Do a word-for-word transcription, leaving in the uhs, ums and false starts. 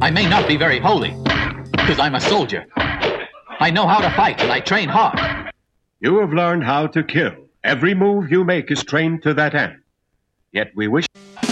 I may not be very holy, because I'm a soldier. I know how to fight, and I train hard. You have learned how to kill. Every move you make is trained to that end. Yet we wish...